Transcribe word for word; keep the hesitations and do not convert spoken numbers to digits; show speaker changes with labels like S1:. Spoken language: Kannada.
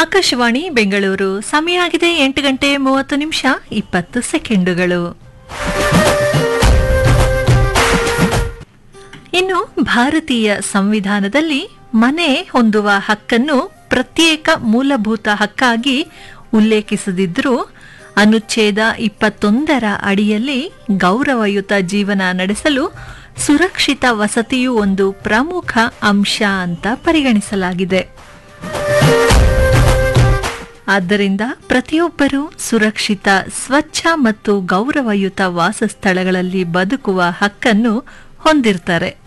S1: ಆಕಾಶವಾಣಿ ಬೆಂಗಳೂರು. ಸಮಯ ಆಗಿದೆ ಎಂಟು ಗಂಟೆ ಮೂವತ್ತು ನಿಮಿಷ ಇಪ್ಪತ್ತು ಸೆಕೆಂಡುಗಳು. ಇನ್ನು ಭಾರತೀಯ ಸಂವಿಧಾನದಲ್ಲಿ ಮನೆ ಹೊಂದುವ ಹಕ್ಕನ್ನು ಪ್ರತ್ಯೇಕ ಮೂಲಭೂತ ಹಕ್ಕಾಗಿ ಉಲ್ಲೇಖಿಸದಿದ್ದರೂ ಅನುಚ್ಛೇದ ಇಪ್ಪತ್ತೊಂದರ ಅಡಿಯಲ್ಲಿ ಗೌರವಯುತ ಜೀವನ ನಡೆಸಲು ಸುರಕ್ಷಿತ ವಸತಿಯು ಒಂದು ಪ್ರಮುಖ ಅಂಶ ಅಂತ ಪರಿಗಣಿಸಲಾಗಿದೆ. ಆದ್ದರಿಂದ ಪ್ರತಿಯೊಬ್ಬರೂ ಸುರಕ್ಷಿತ, ಸ್ವಚ್ಛ ಮತ್ತು ಗೌರವಯುತ ವಾಸಸ್ಥಳಗಳಲ್ಲಿ ಬದುಕುವ ಹಕ್ಕನ್ನು ಹೊಂದಿರ್ತಾರೆ.